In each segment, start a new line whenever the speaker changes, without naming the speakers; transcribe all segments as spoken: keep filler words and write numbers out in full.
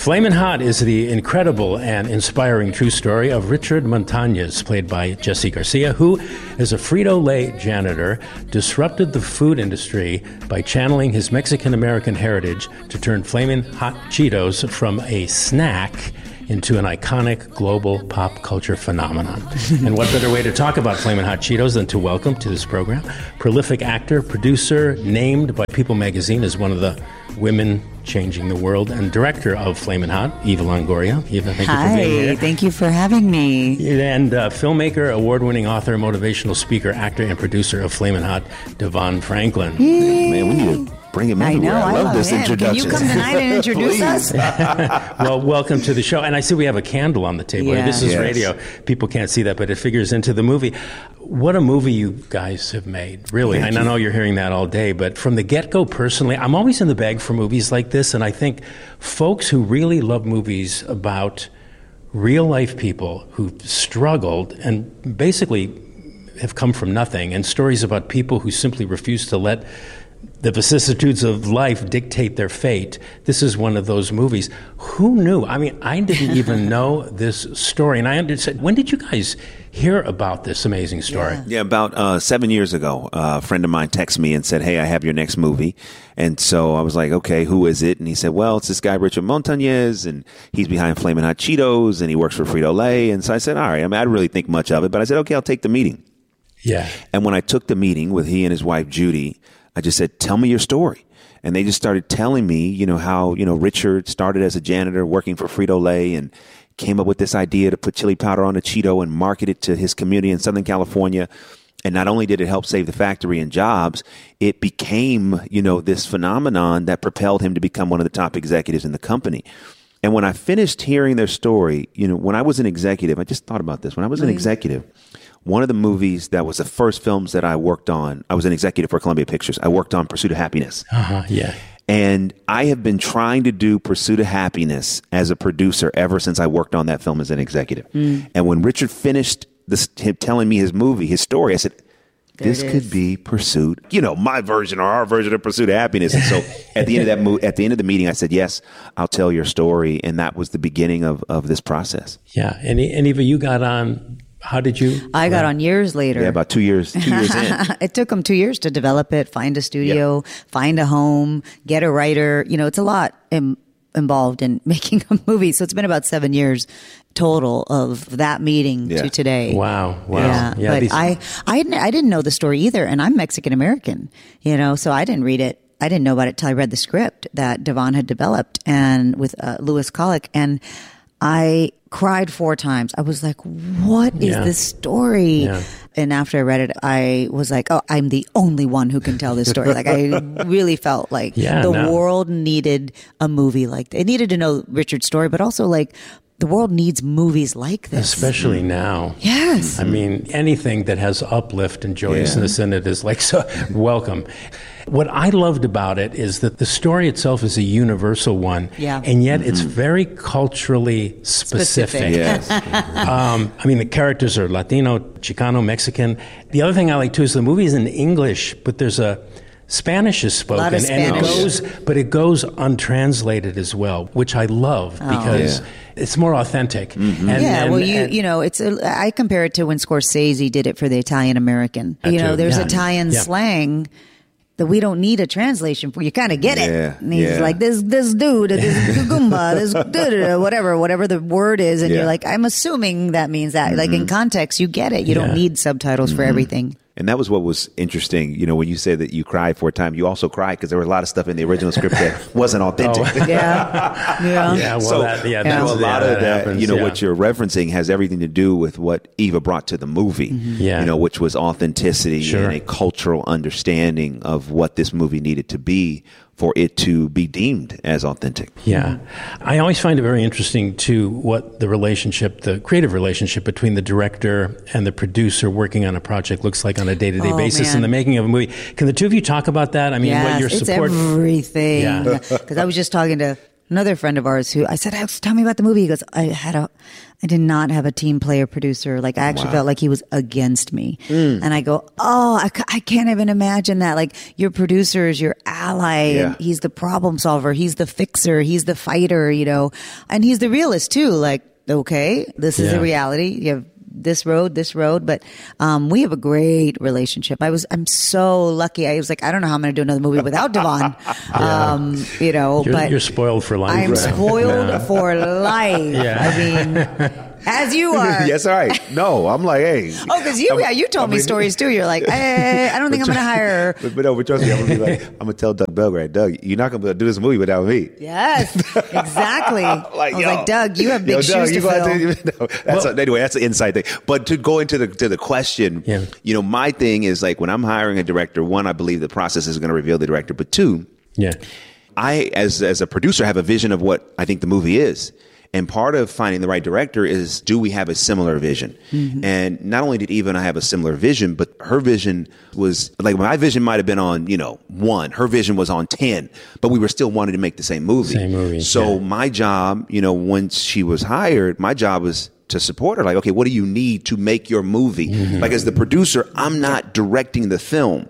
Flamin' Hot is the incredible and inspiring true story of Richard Montañez, played by Jesse Garcia, who, as a Frito-Lay janitor, disrupted the food industry by channeling his Mexican-American heritage to turn Flamin' Hot Cheetos from a snack into an iconic global pop culture phenomenon. And what better way to talk about Flamin' Hot Cheetos than to welcome to this program prolific actor, producer, named by People magazine as one of the women changing the world, and director of Flamin' Hot, Eva Longoria. Eva, thank
Hi,
you for being here.
Thank you for having me.
And uh, filmmaker, award-winning author, motivational speaker, actor, and producer of Flamin' Hot, Devon Franklin.
Yay. Man, we need to bring him in.
I know,
I,
I
love,
love
this
him.
introduction.
Can you come tonight and introduce us?
Well, welcome to the show. And I see we have a candle on the table.
Yeah.
This is
Yes.
radio. People can't see that, but it figures into the movie. What a movie you guys have made, really.
Thank
and I
you.
know you're hearing that all day, but from the get-go, personally, I'm always in the bag for movies like this, and I think folks who really love movies about real-life people who struggled and basically have come from nothing, and stories about people who simply refuse to let the vicissitudes of life dictate their fate. This is one of those movies. Who knew? I mean, I didn't even know this story. And I understand, when did you guys hear about this amazing story?
Yeah.
Yeah, about uh, seven years ago, uh, a friend of mine texted me and said, hey, I have your next movie. And so I was like, okay, who is it? And he said, well, it's this guy, Richard Montañez, and he's behind Flamin' Hot Cheetos, and he works for Frito-Lay. And so I said, all right, I mean, I didn't really think much of it, but I said, okay, I'll take the meeting.
Yeah.
And when I took the meeting with he and his wife, Judy, I just said, tell me your story. And they just started telling me, you know, how, you know, Richard started as a janitor working for Frito-Lay and came up with this idea to put chili powder on a Cheeto and market it to his community in Southern California. And not only did it help save the factory and jobs, it became, you know, this phenomenon that propelled him to become one of the top executives in the company. And when I finished hearing their story, you know, when I was an executive, I just thought about this. When I was an executive, one of the movies that was the first films that I worked on, I was an executive for Columbia Pictures. I worked on Pursuit of Happiness.
Uh-huh, yeah.
And I have been trying to do Pursuit of Happiness as a producer ever since I worked on that film as an executive. Mm. And when Richard finished this, him telling me his movie, his story, I said, this could be Pursuit, you know, my version or our version of Pursuit of Happiness. And so at the end of that mo- at the end of the meeting, I said, yes, I'll tell your story. And that was the beginning of, of this process.
Yeah. And, and Eva, you got on, how did you?
I got on years later.
Yeah, about two years, two years in.
It took them two years to develop it, find a studio, yep. find a home, get a writer. You know, it's a lot im- involved in making a movie. So it's been about seven years total of that meeting
yeah.
to today.
Wow. Wow.
Yeah.
yeah
but
these-
I, I, didn't, I didn't know the story either. And I'm Mexican American, you know, so I didn't read it. I didn't know about it till I read the script that Devon had developed and with uh, Louis Colick. And I cried four times. I was like, what is
Yeah.
this story?
Yeah.
And after I read it, I was like, oh, I'm the only one who can tell this story. Like, I really felt like
Yeah,
the
no.
world needed a movie like that. It needed to know Richard's story, but also like the world needs movies like this.
Especially now.
Yes.
I mean, anything that has uplift and joyousness in it is like, so welcome. What I loved about it is that the story itself is a universal one.
Yeah.
And yet it's very culturally specific.
Specific.
Yes.
um, I mean, the characters are Latino, Chicano, Mexican. The other thing I like too is the movie is in English, but there's a Spanish is spoken,
lot of
and it
Spanish.
goes, but it goes untranslated as well, which I love because
Yeah.
it's more authentic. And,
Yeah,
and-
well, you
and-
you know, it's a, I compare it to when Scorsese did it for the Italian American. You know,
too.
there's
Yeah.
Italian
Yeah.
slang that we don't need a translation for. You kind of get it.
Yeah,
And he's
yeah.
like this this dude, this gugumba, this da-da-da, whatever, whatever the word is, and
Yeah.
you're like, I'm assuming that means that. Like in context, you get it. You
Yeah.
don't need subtitles for everything.
And that was what was interesting. You know, when you said that you cried for a time, you also cried because there was a lot of stuff in the original script that wasn't authentic.
Oh.
Yeah, yeah.
Yeah, well,
so,
that, yeah,
you know,
that's,
a lot
yeah,
of that,
happens,
you know,
yeah.
what you're referencing has everything to do with what Eva brought to the movie,
Yeah.
you know, which was authenticity
Sure.
and a cultural understanding of what this movie needed to be for it to be deemed as authentic.
Yeah. I always find it very interesting, too, what the relationship, the creative relationship between the director and the producer working on a project looks like on a day-to-day
Oh,
basis
man.
in the making of a movie. Can the two of you talk about that? I mean,
Yes,
what your
it's
support...
everything.
Yeah.
Because I was just talking to another friend of ours who I said, tell me about the movie. He goes, I had a, I did not have a team player producer. Like I actually wow. felt like he was against me. Mm. And I go, oh, I, I can't even imagine that. Like your producer is your ally yeah. and he's the problem solver. He's the fixer. He's the fighter, you know, and he's the realist too. Like, okay, this is yeah. the reality. You have this road, this road, but um, we have a great relationship. I was, I'm so lucky. I was like, I don't know how I'm going to do another movie without Devon. yeah. um, you know,
you're,
but
you're spoiled for life.
I'm
right?
spoiled yeah. for life.
Yeah.
I mean, as you are.
Yes, all right. No, I'm like, hey.
Oh, because you, yeah, you told I mean, me stories too. You're like, hey, I don't think I'm going to hire her.
But, but no, but trust me, I'm going to be like, I'm going to tell Doug Belgrade, Doug, you're not going to do this movie without me.
Yes, exactly. like, I was yo, like, Doug, you have big yo, shoes Doug, to fill. To, no, that's well, a, anyway, that's an inside thing. But to go into the to the question, yeah. you know, my thing is like when I'm hiring a director, one, I believe the process is going to reveal the director. But two,
yeah,
I, as as a producer, have a vision of what I think the movie is. And part of finding the right director is, do we have a similar vision? Mm-hmm. And not only did Eva and I have a similar vision, but her vision was like, my vision might have been on, you know, one, her vision was on ten, but we were still wanting to make the same movie.
Same movie.
So
yeah.
my job, you know, once she was hired, my job was to support her. Like, okay, what do you need to make your movie? Mm-hmm. Like as the producer, I'm not directing the film.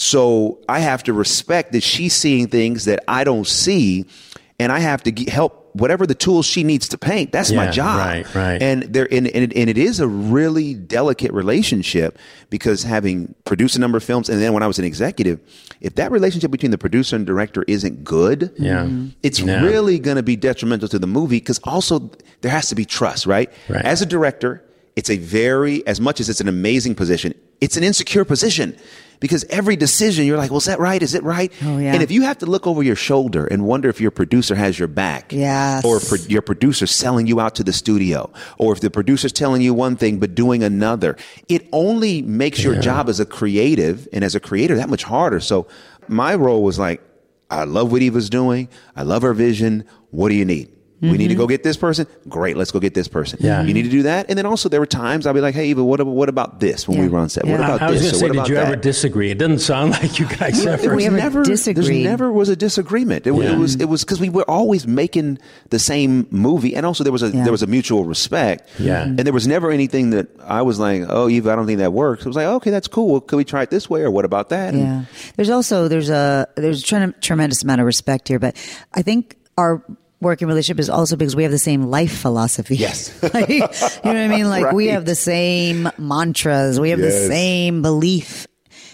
So I have to respect that she's seeing things that I don't see, and I have to g- help whatever the tools she needs to paint. That's
yeah,
my job.
Right, right.
And there, and, and, it, and it is a really delicate relationship because having produced a number of films, and then when I was an executive, if that relationship between the producer and director isn't good,
yeah.
it's
yeah.
really going to be detrimental to the movie because also there has to be trust, right?
right?
As a director, it's a very, as much as it's an amazing position, it's an insecure position. Because every decision, you're like, well, is that right? Is it right?
Oh, yeah.
And if you have to look over your shoulder and wonder if your producer has your back,
yes.
or if pro- your producer's selling you out to the studio, or if the producer's telling you one thing but doing another, it only makes yeah. your job as a creative and as a creator that much harder. So my role was like, I love what Eva's doing. I love her vision. What do you need? Mm-hmm. We need to go get this person. Great, let's go get this person.
Yeah.
You need to do that. And then also there were times I'll be like, hey, Eva, what, what about this when
yeah.
we run set?
Yeah.
What about
I was
this?
going to say, did you
that?
ever disagree? It doesn't sound like you guys
Yeah,
ever.
there was
we
never
disagreed.
There never was a disagreement. It,
yeah.
it was it was because we were always making the same movie, and also there was a
yeah.
there was a mutual respect.
Yeah.
And there was never anything that I was like, oh, Eva, I don't think that works. It was like, okay, that's cool. Well, could we try it this way, or what about that?
Yeah.
And,
there's also there's a there's a tre- tremendous amount of respect here, but I think our working relationship is also because we have the same life philosophy.
Yes.
Like, you know what I mean? Like right. we have the same mantras. We have yes. the same belief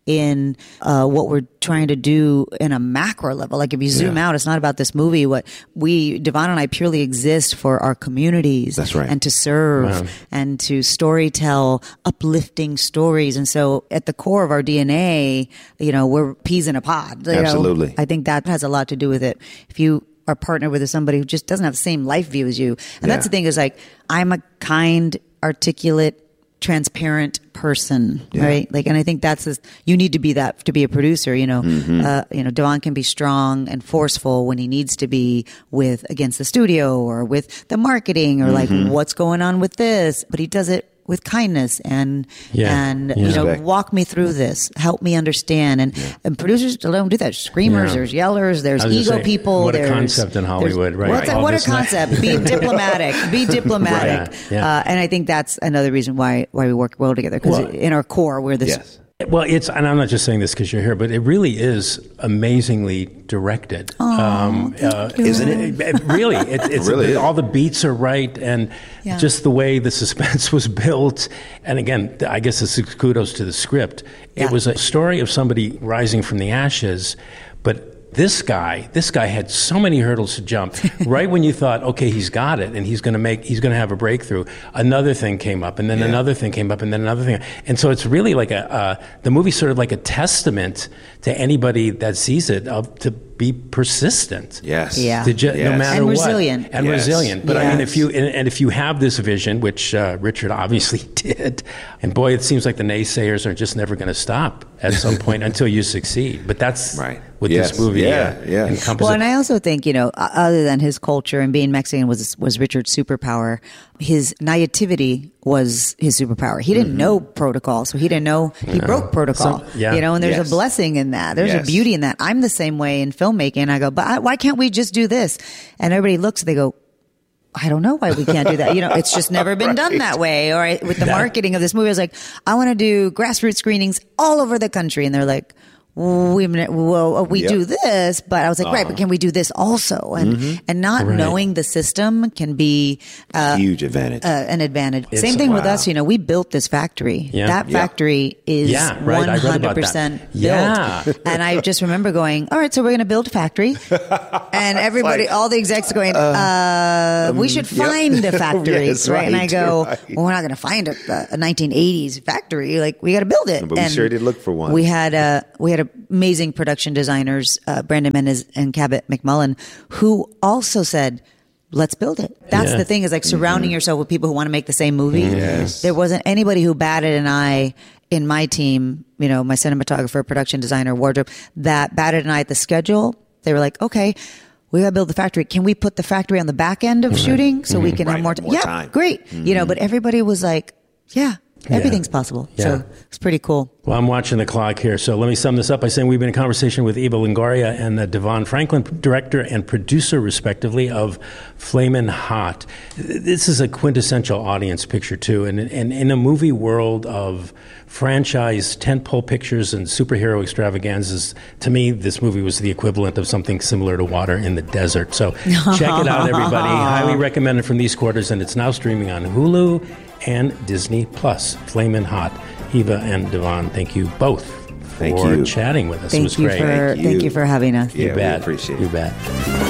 in uh, what we're trying to do in a macro level. Like if you zoom yeah. out, it's not about this movie. What we, Devon and I purely exist for our communities.
That's right.
And to serve wow. and to storytell uplifting stories. And so at the core of our D N A, you know, we're peas in a pod. You
Absolutely.
know? I think that has a lot to do with it. If you are partnered with somebody who just doesn't have the same life view as you. And yeah. that's the thing is like, I'm a kind, articulate, transparent person, yeah. right? Like, and I think that's, this, you need to be that to be a producer, you know, mm-hmm. uh, you know, Devon can be strong and forceful when he needs to be with against the studio or with the marketing or mm-hmm. like what's going on with this, but he does it with kindness and
yeah.
and
yeah.
you know walk me through this, help me understand, and yeah. and producers don't do that. Screamers, yeah. there's yellers, there's ego
say,
people.
What
there's,
a concept in Hollywood, right?
What's
right.
What a concept. Be diplomatic. Be diplomatic.
Right. Yeah.
Uh, and I think that's another reason why why we work well together because well, in our core we're this.
Yes.
Well, it's, and I'm not just saying this because you're here, but it really is amazingly directed.
Oh,
um, uh,
isn't it?
it really, it, it's
it really
all the beats are right, and
yeah.
just the way the suspense was built. And again, I guess this is kudos to the script.
Yeah.
It was a story of somebody rising from the ashes, but this guy, this guy had so many hurdles to jump. Right when you thought, okay, he's got it, and he's going to make, he's going to have a breakthrough. Another thing came up, and then
yeah.
another thing came up, and then another thing. And so it's really like a, uh, the movie's sort of like a testament to anybody that sees it of to be persistent.
Yes.
Yeah.
To ju-
yes.
No matter
and
what.
Resilient.
And
yes.
resilient. But
yes.
I mean, if you and, and if you have this vision, which uh, Richard obviously did, and boy, it seems like the naysayers are just never going to stop at some point until you succeed. But that's
right.
what
yes.
this movie
yeah.
uh,
yeah.
encompasses.
Well, and I also think, you know, other than his culture and being Mexican was was Richard's superpower, his naivety was his superpower. He didn't mm-hmm. know protocol, so he didn't know he no. broke protocol.
Some, yeah.
You know, and there's
yes.
a blessing in that. There's
yes.
a beauty in that. I'm the same way in film filmmaking. I go, but I, why can't we just do this? And everybody looks, they go, I don't know why we can't do that. You know, it's just never been right. done that way. Or I, with the that, marketing of this movie, I was like, I want to do grassroots screenings all over the country. And they're like, we, well, we yep. do this, but I was like, uh-huh. right, but can we do this also? And mm-hmm. and not right. knowing the system can be uh,
huge advantage.
Uh, an advantage. It's, Same thing wow. with us. You know, we built this factory. Yeah. That factory yeah. is
yeah, right.
one hundred percent built.
Yeah.
And I just remember going, all right, so we're going to build a factory, and everybody, like, all the execs are going, uh, uh, we should find yep. a factory, yes, right? right? And I go, right. well, we're not going to find a, a nineteen eighties factory. Like, we got to build it.
But we
and
sure did look for one.
We had a we had a amazing production designers, uh, Brandon Menez and Cabot McMullen, who also said, let's build it. That's yeah. the thing, is like surrounding mm-hmm. yourself with people who want to make the same movie.
Yes.
There wasn't anybody who batted an eye in my team, you know, my cinematographer, production designer, wardrobe, that batted an eye at the schedule. They were like, okay, we got to build the factory. Can we put the factory on the back end of mm-hmm. shooting so mm-hmm. we can right. have more, t-
more
yeah,
time? Yeah,
great.
Mm-hmm.
You know, but everybody was like, yeah. Everything's yeah. possible. Yeah. So it's pretty cool.
Well, I'm watching the clock here. So let me sum this up by saying we've been in conversation with Eva Longoria and uh, Devon Franklin, director and producer, respectively, of Flamin' Hot. This is a quintessential audience picture, too. And, and in a movie world of franchise tentpole pictures and superhero extravaganzas, to me, this movie was the equivalent of something similar to Water in the Desert. So check it out, everybody. Highly recommended from these quarters. And it's now streaming on Hulu and Disney Plus. Flamin' Hot. Eva and Devon, thank you both
thank
for
you.
chatting with us.
Thank
it was
you
great.
For,
thank, you.
thank you for having us.
Yeah,
you bet.
We appreciate it.
You bet.